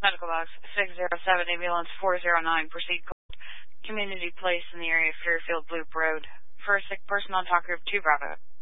Medical box 607, ambulance 409, proceed called Community Place in the area of Fairfield Loop Road. For a sick person on talk group 2 Bravo.